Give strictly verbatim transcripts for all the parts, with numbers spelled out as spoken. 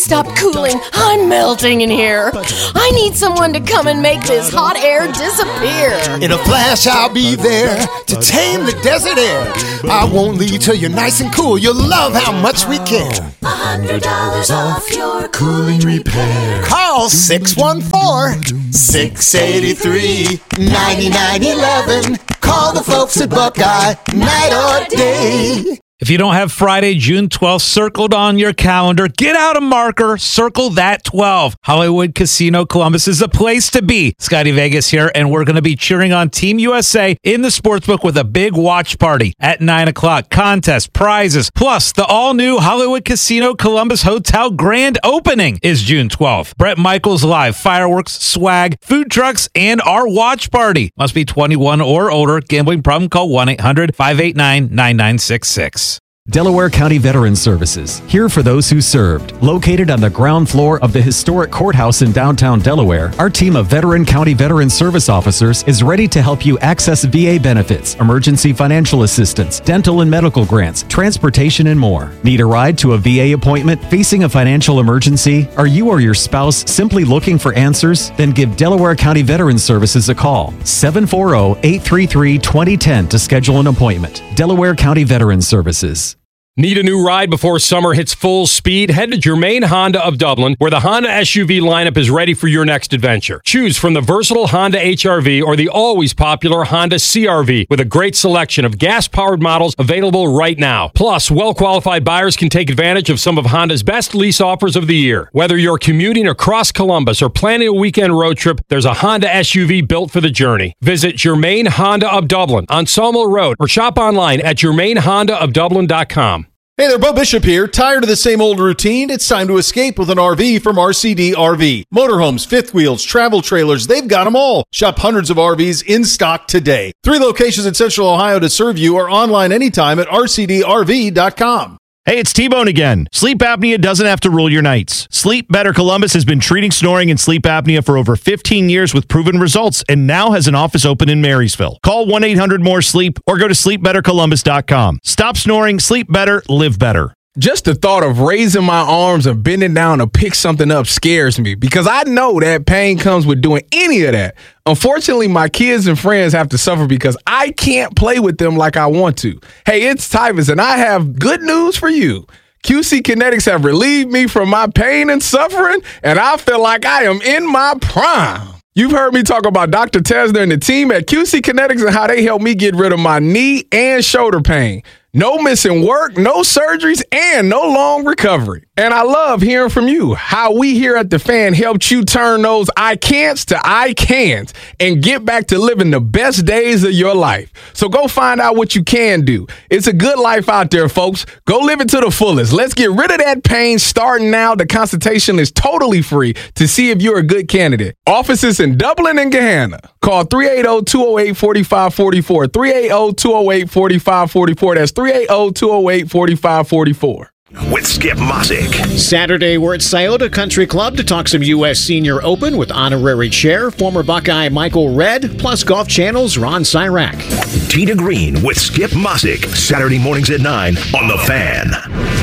stop cooling. I'm melting in here. I need someone to come and make this hot air disappear. In a flash, I'll be there to tame the desert air. I won't leave till you're nice and cool. You'll love how much we care. A hundred dollars off your cooling repair. Call six one four, six eight three, nine nine one one. Call the folks at Buckeye, night or day. If you don't have Friday, June twelfth circled on your calendar, get out a marker, circle that twelve. Hollywood Casino Columbus is the place to be. Scotty Vegas here, and we're going to be cheering on Team U S A in the sportsbook with a big watch party at nine o'clock. Contest, prizes, plus the all-new Hollywood Casino Columbus Hotel grand opening is June twelfth. Bret Michaels Live, fireworks, swag, food trucks, and our watch party. Must be twenty-one or older. Gambling problem? Call one eight hundred, five eight nine, nine nine six six. Delaware County Veterans Services, here for those who served. Located on the ground floor of the historic courthouse in downtown Delaware, our team of veteran county veteran service officers is ready to help you access V A benefits, emergency financial assistance, dental and medical grants, transportation, and more. Need a ride to a V A appointment? Facing a financial emergency? Are you or your spouse simply looking for answers? Then give Delaware County Veterans Services a call. seven four zero, eight three three, two zero one zero to schedule an appointment. Delaware County Veterans Services. Need a new ride before summer hits full speed? Head to Germain Honda of Dublin, where the Honda S U V lineup is ready for your next adventure. Choose from the versatile Honda H R V or the always popular Honda C R V, with a great selection of gas-powered models available right now. Plus, well-qualified buyers can take advantage of some of Honda's best lease offers of the year. Whether you're commuting across Columbus or planning a weekend road trip, there's a Honda S U V built for the journey. Visit Germain Honda of Dublin on Sawmill Road or shop online at germain honda of dublin dot com. Hey there, Bo Bishop here. Tired of the same old routine? It's time to escape with an R V from R C D R V. Motorhomes, fifth wheels, travel trailers, they've got them all. Shop hundreds of R Vs in stock today. Three locations in Central Ohio to serve you, or online anytime at r c d r v dot com. Hey, it's T-Bone again. Sleep apnea doesn't have to rule your nights. Sleep Better Columbus has been treating snoring and sleep apnea for over fifteen years with proven results, and now has an office open in Marysville. Call one eight hundred more sleep or go to sleep better columbus dot com. Stop snoring, sleep better, live better. Just the thought of raising my arms and bending down to pick something up scares me, because I know that pain comes with doing any of that. Unfortunately, my kids and friends have to suffer because I can't play with them like I want to. Hey, it's Tyvus, and I have good news for you. Q C Kinetics have relieved me from my pain and suffering, and I feel like I am in my prime. You've heard me talk about Doctor Tesner and the team at Q C Kinetics and how they helped me get rid of my knee and shoulder pain. No missing work, no surgeries, and no long recovery. And I love hearing from you, how we here at The Fan helped you turn those I can'ts to I can'ts and get back to living the best days of your life. So go find out what you can do. It's a good life out there, folks. Go live it to the fullest. Let's get rid of that pain starting now. The consultation is totally free to see if you're a good candidate. Offices in Dublin and Gahanna. Call three eight zero, two zero eight, four five four four. three eight zero, two zero eight, four five four four. That's three eight zero, two zero eight, four five four four. With Skip Mossick. Saturday, we're at Scioto Country Club to talk some U S Senior Open with honorary chair, former Buckeye Michael Redd, plus Golf Channel's Ron Syrak. Tee to Green with Skip Mossick. Saturday mornings at nine on The Fan.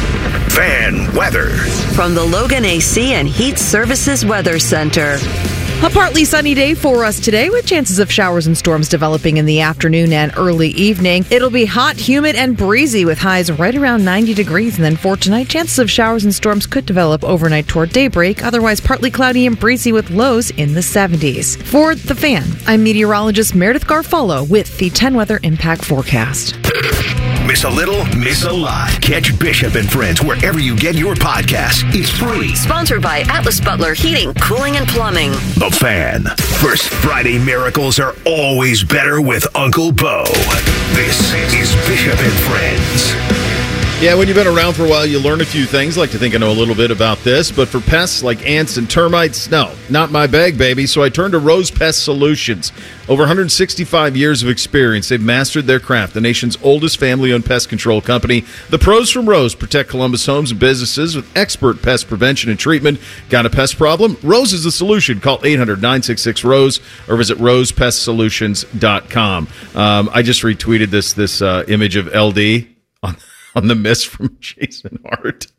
Fan weather. From the Logan A C and Heat Services Weather Center. A partly sunny day for us today, with chances of showers and storms developing in the afternoon and early evening. It'll be hot, humid, and breezy with highs right around ninety degrees. And then for tonight, chances of showers and storms could develop overnight toward daybreak. Otherwise, partly cloudy and breezy with lows in the seventies. For The Fan, I'm meteorologist Meredith Garfolo with the ten Weather Impact Forecast. Miss a little, miss a lot. Catch Bishop and Friends wherever you get your podcasts. It's free. Sponsored by Atlas Butler Heating, Cooling, and Plumbing. The Fan. First Friday miracles are always better with Uncle Bo. This is Bishop and Friends. Yeah, when you've been around for a while, you learn a few things. Like to think I know a little bit about this, but for pests like ants and termites, no, not my bag, baby. So I turned to Rose Pest Solutions. Over one hundred sixty-five years of experience, they've mastered their craft. The nation's oldest family-owned pest control company. The pros from Rose protect Columbus homes and businesses with expert pest prevention and treatment. Got a pest problem? Rose is the solution. Call eight hundred, nine six six, ROSE or visit rose pest solutions dot com. Um, I just retweeted this this uh, image of L D on on the miss from Jason Hart.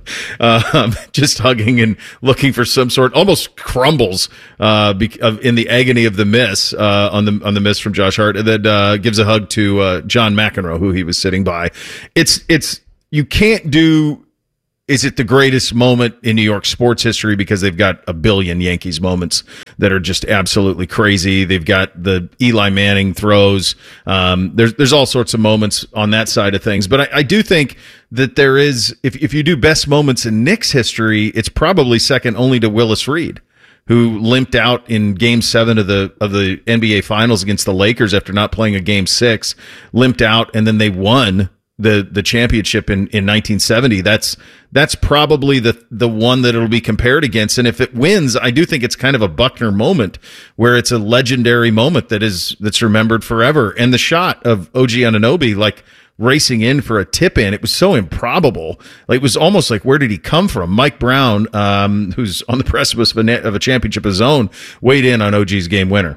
um, just hugging and looking for some sort, almost crumbles uh, be, uh, in the agony of the miss uh, on the on the miss from Josh Hart, and then uh, gives a hug to uh, John McEnroe, who he was sitting by. It's it's you can't do. Is it the greatest moment in New York sports history because they've got a billion Yankees moments that are just absolutely crazy. They've got the Eli Manning throws. Um, there's there's all sorts of moments on that side of things. But I, I do think that there is, if if you do best moments in Knicks history, it's probably second only to Willis Reed, who limped out in Game Seven of the of the N B A Finals against the Lakers after not playing a Game Six, limped out, and then they won the the championship in, in nineteen seventy. That's that's probably the the one that it'll be compared against. And if it wins, I do think it's kind of a Buckner moment where it's a legendary moment that is that's remembered forever. And the shot of O G Anunoby like racing in for a tip in, it was so improbable. Like, it was almost like, where did he come from? Mike Brown, um, who's on the precipice of a, of a championship of his own, weighed in on O G's game winner.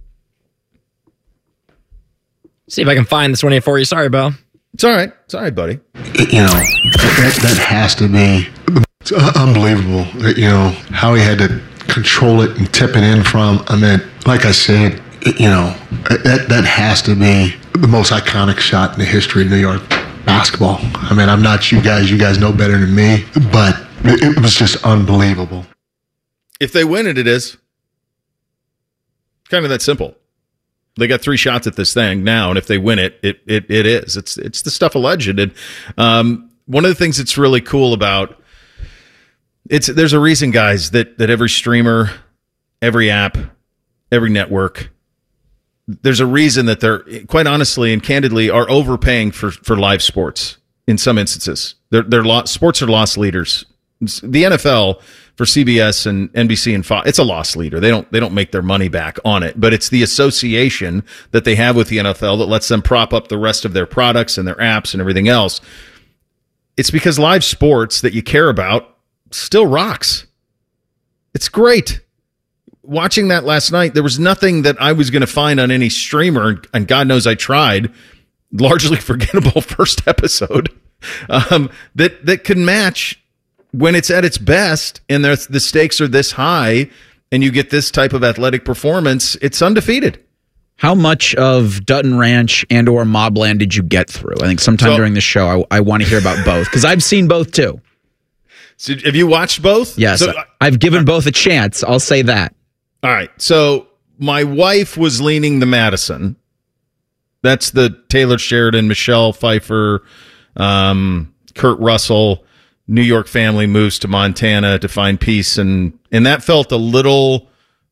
See if I can find this one here for you. Sorry, Bo. It's all right. It's all right, buddy. You know, that, that has to be it's unbelievable. You know, how he had to control it and tip it in from. I mean, like I said, you know, that that has to be the most iconic shot in the history of New York basketball. I mean, I'm not you guys. You guys know better than me, but it was just unbelievable. If they win it, it is. Kind of that simple. They got three shots at this thing now, and if they win it, it it it is. It's it's the stuff of legend. And um, one of the things that's really cool about it's there's a reason, guys, that that every streamer, every app, every network, there's a reason that they're, quite honestly and candidly, are overpaying for for live sports in some instances. They're they're lo- sports are loss leaders. The N F L for C B S and N B C and Fox, it's a loss leader. They don't they don't make their money back on it, but it's the association that they have with the N F L that lets them prop up the rest of their products and their apps and everything else. It's because live sports that you care about still rocks. It's great. Watching that last night, there was nothing that I was going to find on any streamer, and God knows I tried, largely forgettable first episode, um, that that could match when it's at its best and the stakes are this high and you get this type of athletic performance. It's undefeated. How much of Dutton Ranch and or Mobland did you get through? I think sometime so, during the show, I, I want to hear about both because I've seen both too. So have you watched both? Yes. So, I've given both a chance. I'll say that. All right. So my wife was leaning the Madison. That's the Taylor Sheridan, Michelle Pfeiffer, um, Kurt Russell, New York family moves to Montana to find peace, and and that felt a little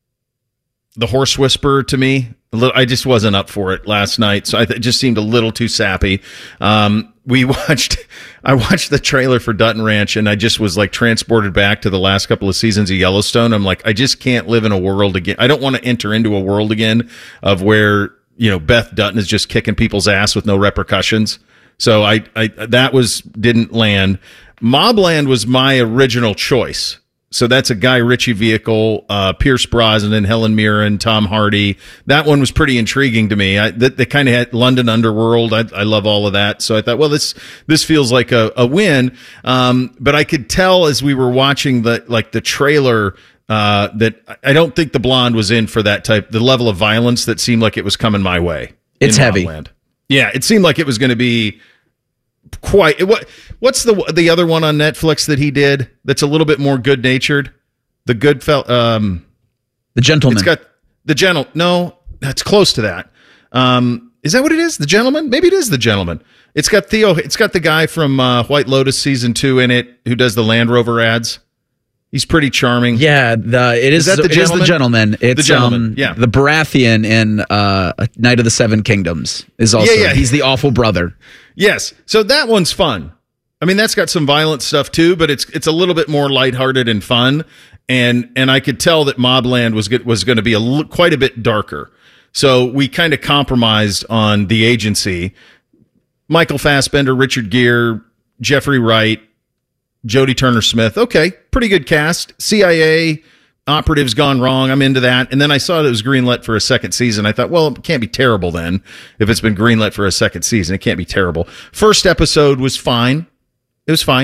the horse whisperer to me. A little, I just wasn't up for it last night, so I th- it just seemed a little too sappy. Um, we watched, I watched the trailer for Dutton Ranch, and I just was like transported back to the last couple of seasons of Yellowstone. I'm like, I just can't live in a world again. I don't want to enter into a world again of where, you know, Beth Dutton is just kicking people's ass with no repercussions. So I, I that was didn't land. Mobland was my original choice. So that's a Guy Ritchie vehicle, uh, Pierce Brosnan, Helen Mirren, Tom Hardy. That one was pretty intriguing to me. I, that they kind of had London Underworld. I, I love all of that. So I thought, well, this this feels like a, a win. Um, but I could tell as we were watching the like the trailer uh, that I don't think the blonde was in for that type, the level of violence that seemed like it was coming my way. It's heavy. Mobland. Yeah, it seemed like it was going to be quite. What what's the the other one on Netflix that he did that's a little bit more good natured? The good fel- um, the Gentleman. It's got the gentle. No, that's close to that. Um, is that what it is? The Gentleman? Maybe it is The Gentleman. It's got Theo. It's got the guy from uh, White Lotus season two in it who does the Land Rover ads. He's pretty charming. Yeah, the it is, is that the it gentleman? Is the Gentleman. It's the Gentleman. Um, yeah, the Baratheon in uh, Night of the Seven Kingdoms is also. Yeah, yeah. He's the awful brother. Yes, so that one's fun. I mean, that's got some violent stuff too, but it's it's a little bit more lighthearted and fun. And and I could tell that Mobland was was going to be a quite a bit darker. So we kind of compromised on The Agency. Michael Fassbender, Richard Gere, Jeffrey Wright, Jodie Turner-Smith. Okay, pretty good cast. C I A operatives gone wrong. I'm into that. And then I saw that it was greenlit for a second season. I thought, well, it can't be terrible then. If it's been greenlit for a second season, it can't be terrible. First episode was fine. It was fine.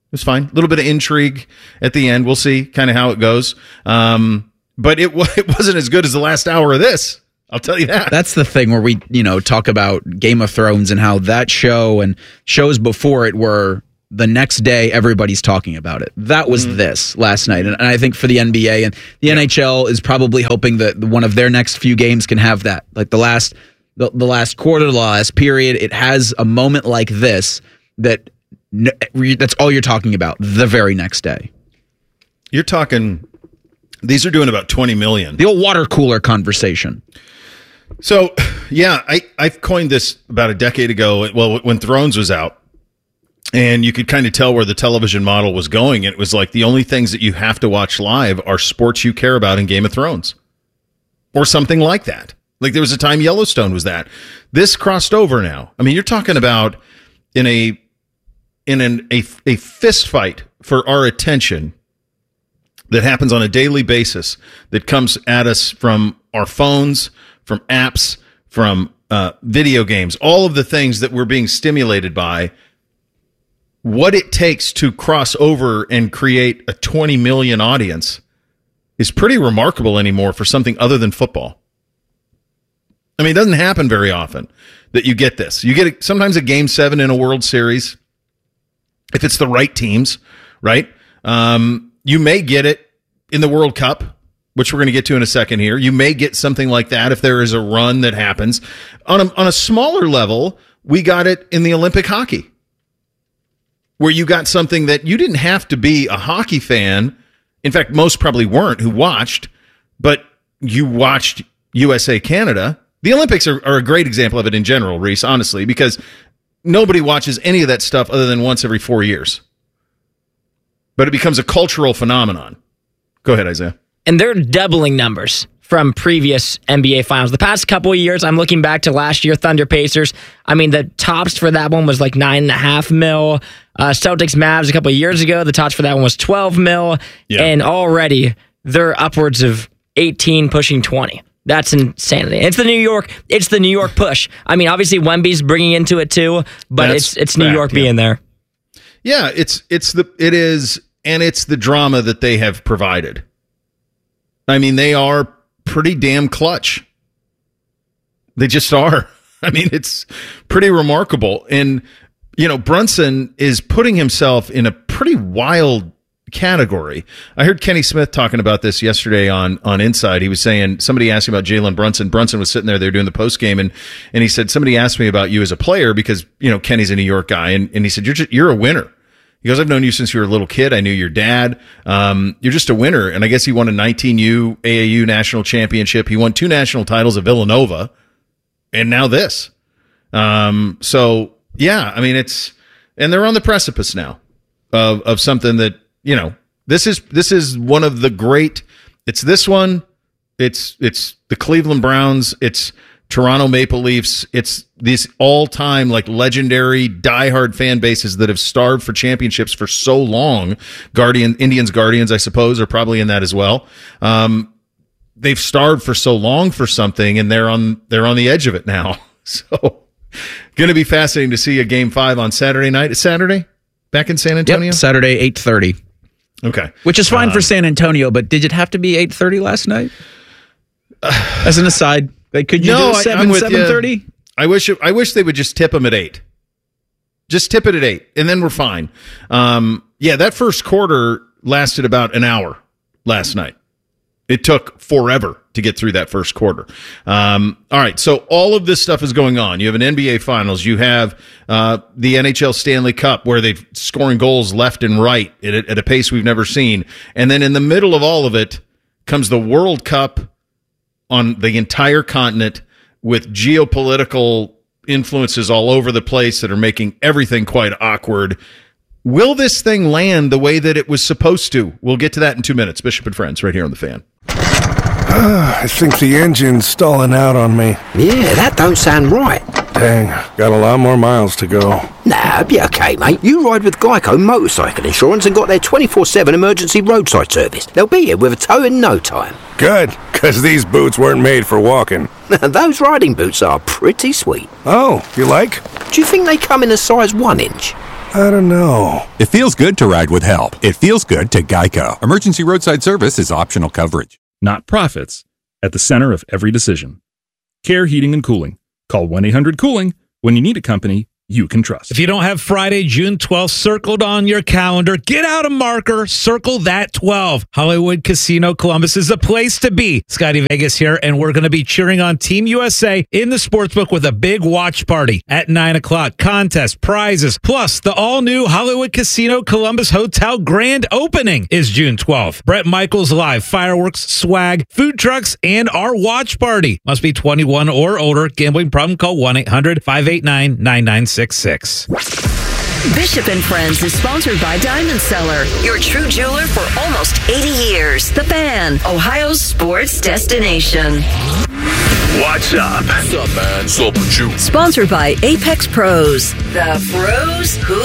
was fine. A little bit of intrigue at the end. We'll see kind of how it goes. Um, but it, it wasn't as good as the last hour of this. I'll tell you that. That's the thing where we, you know, talk about Game of Thrones and how that show and shows before it were the next day everybody's talking about it. That was mm. this last night. And, and I think for the N B A and the yeah. N H L is probably hoping that one of their next few games can have that. Like the last the, the last quarter, the last period, it has a moment like this that that's all you're talking about the very next day. You're talking, these are doing about twenty million. The old water cooler conversation. So, yeah, I, I coined this about a decade ago, well, when Thrones was out, and you could kind of tell where the television model was going. It was like the only things that you have to watch live are sports you care about in Game of Thrones or something like that. Like there was a time Yellowstone was that. This crossed over now. I mean, you're talking about in a in an, a, a fist fight for our attention that happens on a daily basis that comes at us from our phones, from apps, from uh, video games, all of the things that we're being stimulated by. What it takes to cross over and create a twenty million audience is pretty remarkable anymore for something other than football. I mean, it doesn't happen very often that you get this. You get a, sometimes a game seven in a World Series, if it's the right teams, right? Um, you may get it in the World Cup, which we're going to get to in a second here. You may get something like that if there is a run that happens. On a, on a smaller level, we got it in the Olympic hockey, where you got something that you didn't have to be a hockey fan. In fact, most probably weren't who watched, but you watched U S A Canada. The Olympics are, are a great example of it in general, Reese, honestly, because nobody watches any of that stuff other than once every four years. But it becomes a cultural phenomenon. Go ahead, Isaiah. And they're doubling numbers from previous N B A finals. The past couple of years, I'm looking back to last year, Thunder Pacers. I mean, the tops for that one was like nine and a half mil. Uh, Celtics Mavs a couple of years ago, the tops for that one was twelve mil. Yeah. And already they're upwards of eighteen, pushing twenty. That's insanity. It's the New York. It's the New York push. I mean, obviously Wemby's bringing into it too, but That's it's it's New fact, York being yeah. there. Yeah, it's it's the it is, and it's the drama that they have provided. I mean, they are pretty damn clutch. They just are. I mean, it's pretty remarkable. And, you know, Brunson is putting himself in a pretty wild category. I heard Kenny Smith talking about this yesterday on, on Inside. He was saying, somebody asked him about Jalen Brunson. Brunson was sitting there, they were doing the post game, and, and he said, somebody asked me about you as a player because, you know, Kenny's a New York guy. And, and he said, you're just, you're a winner. He goes, I've known you since you were a little kid. I knew your dad. Um, you're just a winner. And I guess he won a nineteen U A A U national championship. He won two national titles at Villanova. And now this. Um, so, yeah, I mean, it's, and they're on the precipice now of, of something that, you know, this is, this is one of the great, it's this one, it's, it's the Cleveland Browns, it's Toronto Maple Leafs, it's these all-time, like, legendary, diehard fan bases that have starved for championships for so long. Guardian, Indians, Guardians, I suppose, are probably in that as well. Um, they've starved for so long for something, and they're on they're on the edge of it now. So, going to be fascinating to see a Game Five on Saturday night. Is Saturday back in San Antonio? Yep, Saturday, eight thirty. Okay, which is fine um, for San Antonio, but did it have to be eight thirty last night? Uh, As an aside. Like, could you no, do seven, seven thirty? I wish it, I wish they would just tip them at eight. Just tip it at eight, and then we're fine. Um, yeah, that first quarter lasted about an hour last night. It took forever to get through that first quarter. Um, all right, so all of this stuff is going on. You have an N B A Finals. You have uh, the N H L Stanley Cup, where they're scoring goals left and right at a, at a pace we've never seen. And then in the middle of all of it comes the World Cup on the entire continent, with geopolitical influences all over the place that are making everything quite awkward. Will this thing land the way that it was supposed to? We'll get to that in two minutes. Bishop and Friends, right here on The Fan. Uh, I think the engine's stalling out on me. Yeah, that don't sound right. Dang, got a lot more miles to go. Nah, be okay, mate. You ride with Geico Motorcycle Insurance and got their twenty-four seven emergency roadside service. They'll be here with a tow in no time. Good, because these boots weren't made for walking. Those riding boots are pretty sweet. Oh, you like? Do you think they come in a size one inch? I don't know. It feels good to ride with help. It feels good to Geico. Emergency roadside service is optional coverage. Not profits. At the center of every decision. Care Heating and Cooling. Call one eight hundred cooling when you need a company you can trust. If you don't have Friday, June twelfth circled on your calendar, get out a marker, circle that twelve. Hollywood Casino Columbus is the place to be. Scotty Vegas here, and we're going to be cheering on Team U S A in the sportsbook with a big watch party at nine o'clock. Contest, prizes, plus the all-new Hollywood Casino Columbus Hotel grand opening is June twelfth. Brett Michaels live, fireworks, swag, food trucks, and our watch party. Must be twenty-one or older. Gambling problem? Call one eight hundred five eight nine nine nine six six. Bishop and Friends is sponsored by Diamond Seller, your true jeweler for almost eighty years. The Fan, Ohio's sports destination. What's up? What's up, man? Sup with you? Sponsored by Apex Pros. The pros who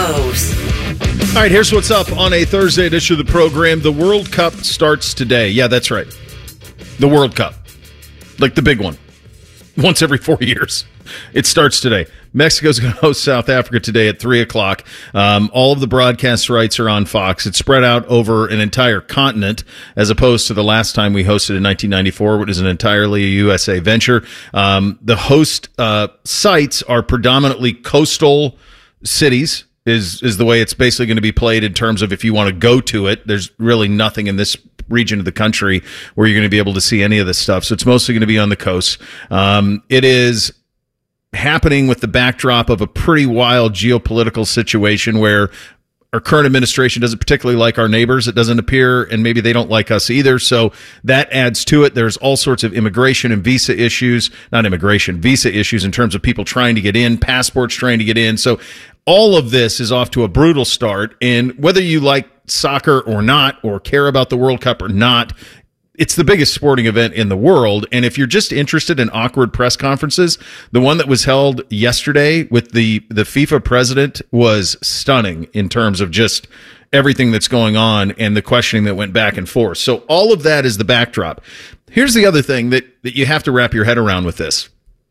knows. All right, here's what's up on a Thursday edition of the program. The World Cup starts today. Yeah, that's right. The World Cup. Like the big one. Once every four years. It starts today. Mexico's going to host South Africa today at three o'clock. Um, all of the broadcast rights are on Fox. It's spread out over an entire continent as opposed to the last time we hosted in nineteen ninety-four, which is an entirely a U S A venture. Um, the host uh, sites are predominantly coastal cities. Is is the way it's basically going to be played in terms of if you want to go to it. There's really nothing in this region of the country where you're going to be able to see any of this stuff. So it's mostly going to be on the coast. Um, it is happening with the backdrop of a pretty wild geopolitical situation where our current administration doesn't particularly like our neighbors. It doesn't appear, and maybe they don't like us either. So that adds to it. There's all sorts of immigration and visa issues, not immigration, visa issues in terms of people trying to get in, passports trying to get in. So all of this is off to a brutal start. And whether you like soccer or not, or care about the World Cup or not, it's the biggest sporting event in the world. And if you're just interested in awkward press conferences, the one that was held yesterday with the, the FIFA president was stunning in terms of just everything that's going on and the questioning that went back and forth. So all of that is the backdrop. Here's the other thing that, that you have to wrap your head around with this.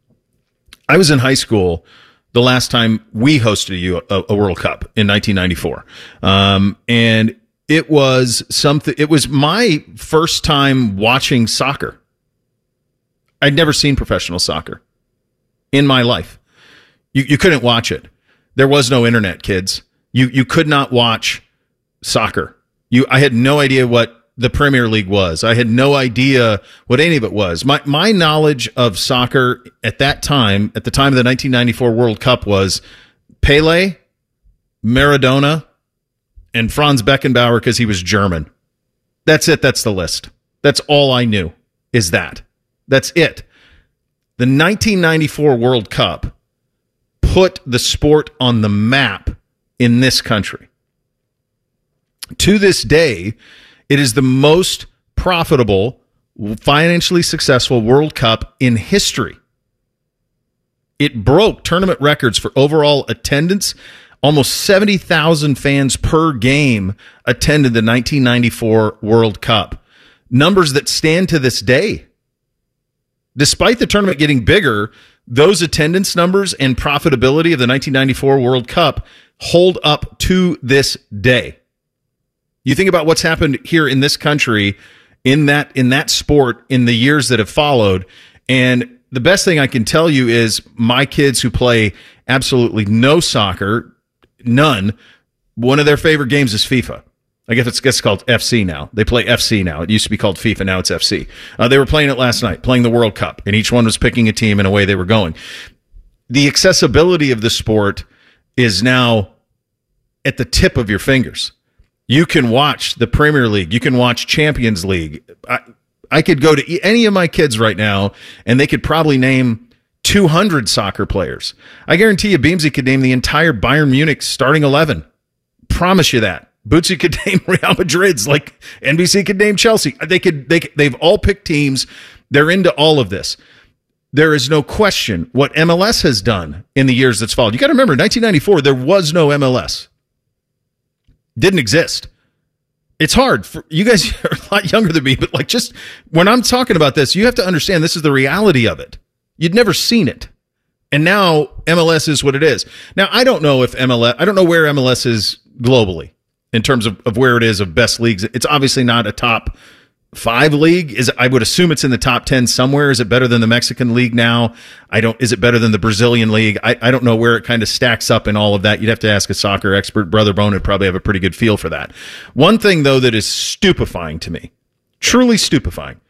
I was in high school the last time we hosted a, a World Cup in nineteen ninety-four. Um, and It was something, it was my first time watching soccer. I'd never seen professional soccer in my life. You, you couldn't watch it. There was no internet, kids. You, you could not watch soccer. You, I had no idea what the Premier League was. I had no idea what any of it was. My, my knowledge of soccer at that time, at the time of the nineteen ninety-four World Cup, was Pele, Maradona, and Franz Beckenbauer because he was German. That's it. That's the list. That's all I knew is that. That's it. The nineteen ninety-four World Cup put the sport on the map in this country. To this day, it is the most profitable, financially successful World Cup in history. It broke tournament records for overall attendance. Almost seventy thousand fans per game attended the nineteen ninety-four World Cup. Numbers that stand to this day. Despite the tournament getting bigger, those attendance numbers and profitability of the nineteen ninety-four World Cup hold up to this day. You think about what's happened here in this country in that in that sport in the years that have followed, and the best thing I can tell you is my kids who play absolutely no soccer, none, one of their favorite games is FIFA. I guess it's, it's called F C now. They play F C now. It used to be called FIFA. Now it's F C. Uh, they were playing it last night, playing the World Cup, and each one was picking a team and away they were going. The accessibility of the sport is now at the tip of your fingers. You can watch the Premier League. You can watch Champions League. I, I could go to any of my kids right now, and they could probably name two hundred soccer players. I guarantee you Beamsy could name the entire Bayern Munich starting eleven. Promise you that. Bootsy could name Real Madrid's, like N B C could name Chelsea. They could, they, they've all picked teams. They're into all of this. There is no question what M L S has done in the years that's followed. You got to remember, nineteen ninety-four, there was no M L S. Didn't exist. It's hard for you guys are a lot younger than me, but like just when I'm talking about this, you have to understand this is the reality of it. You'd never seen it. And now M L S is what it is. Now, I don't know if M L S, I don't know where M L S is globally in terms of, of where it is of best leagues. It's obviously not a top five league. Is I would assume it's in the top ten somewhere. Is it better than the Mexican league now? I don't, is it better than the Brazilian league? I, I don't know where it kind of stacks up in all of that. You'd have to ask a soccer expert. Brother Bone would probably have a pretty good feel for that. One thing though that is stupefying to me, truly stupefying,